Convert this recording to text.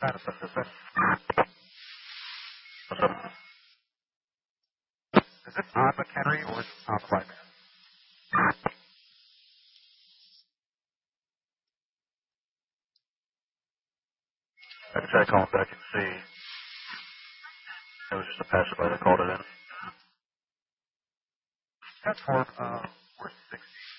Madison, this way. What's up? Is it on McHenry or is it on the right man? I can try calling back and see. It was just a passerby that called it in. That's for, where's 60?